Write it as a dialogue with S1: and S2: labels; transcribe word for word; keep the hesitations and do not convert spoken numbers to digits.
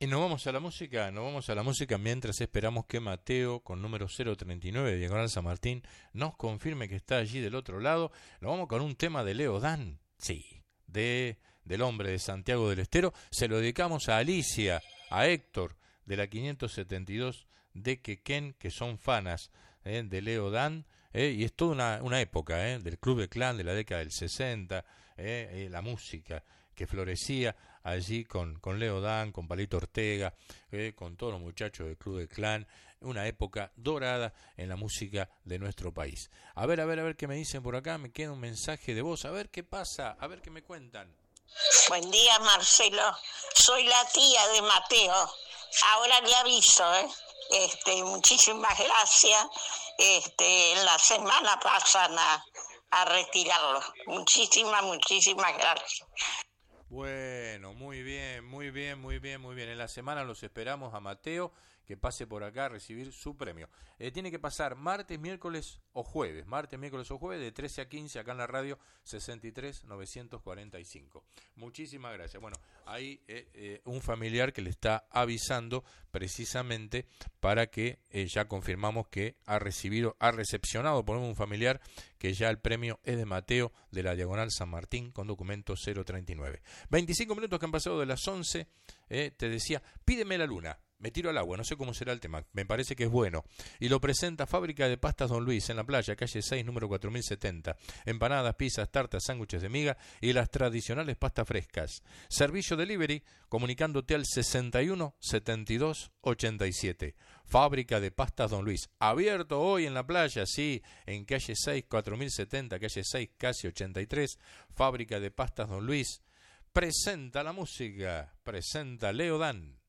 S1: Y nos vamos a la música, nos vamos a la música mientras esperamos que Mateo, con número cero treinta y nueve de Diagonal San Martín, nos confirme que está allí del otro lado. Nos vamos con un tema de Leo Dan, sí, de del hombre de Santiago del Estero. Se lo dedicamos a Alicia, a Héctor, de la quinientos setenta y dos de Quequén, que son fanas eh, de Leo Dan, eh, y es toda una, una época eh, del Club de Clan de la década del sesenta, eh, eh, la música que florecía allí con, con Leo Dan, con Palito Ortega, eh, con todos los muchachos del Club de Clan, una época dorada en la música de nuestro país. A ver, a ver, a ver qué me dicen por acá, me queda un mensaje de voz, a ver qué pasa, a ver qué me cuentan.
S2: Buen día, Marcelo. Soy la tía de Mateo. Ahora le aviso, ¿eh? Este, muchísimas gracias. Este, en la semana pasan a, a retirarlo. Muchísimas, muchísimas gracias.
S1: Bueno, muy bien, muy bien, muy bien, muy bien. En la semana los esperamos a Mateo, que pase por acá a recibir su premio. Eh, tiene que pasar martes, miércoles o jueves. Martes, miércoles o jueves de trece a quince acá en la radio sesenta y tres novecientos cuarenta y cinco. Muchísimas gracias. Bueno, hay eh, eh, un familiar que le está avisando precisamente para que eh, ya confirmamos que ha recibido, ha recepcionado por un familiar que ya el premio es de Mateo de la Diagonal San Martín con documento cero treinta y nueve. veinticinco minutos que han pasado de las once, eh, te decía, pídeme la luna. Me tiro al agua, no sé cómo será el tema, me parece que es bueno. Y lo presenta Fábrica de Pastas Don Luis, en la playa, calle seis, número cuatro mil setenta. Empanadas, pizzas, tartas, sándwiches de miga y las tradicionales pastas frescas. Servicio delivery, comunicándote al sesenta y uno setenta y dos ochenta y siete. Fábrica de Pastas Don Luis, abierto hoy en la playa, sí, en calle seis, cuatro mil setenta, calle seis, casi ochenta y tres. Fábrica de Pastas Don Luis, presenta la música, presenta Leo Dan.